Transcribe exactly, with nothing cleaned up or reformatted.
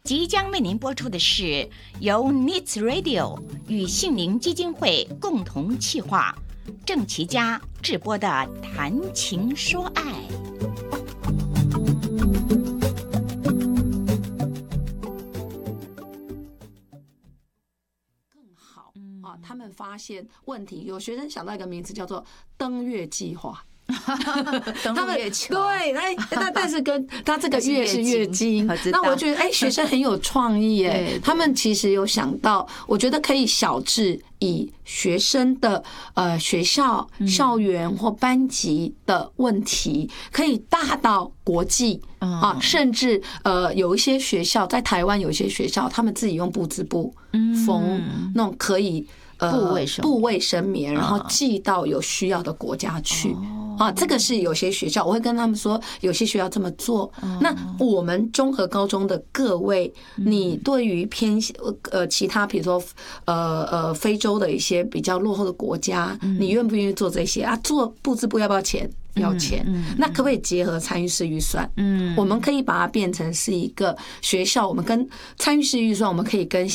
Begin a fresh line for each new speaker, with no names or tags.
即将为您播出的是由 Needs Radio 与杏林基金会共同企划，郑琦家制播的《谈情说爱》。
更好啊！他们发现问题，有学生想到一个名词叫做“登月计划”。
登陆月球，
对，哎，但但是跟他这个月是月经，那我觉得哎，学生很有创意哎，他们其实有想到，我觉得可以小至以学生的呃学校、校园或班级的问题，可以大到国际啊，甚至呃有一些学校在台湾有一些学校，他们自己用布织布缝那种可以呃布卫生棉，然后寄到有需要的国家去。啊，这个是有些学校，我会跟他们说，有些学校这么做。那我们综合高中的各位，你对于偏呃其他，比如说呃呃非洲的一些比较落后的国家，你愿不愿意做这些啊？做布织布要不要钱？要钱。那可不可以结合参与式预算？嗯，我们可以把它变成是一个学校，我们跟参与式预算，我们可以跟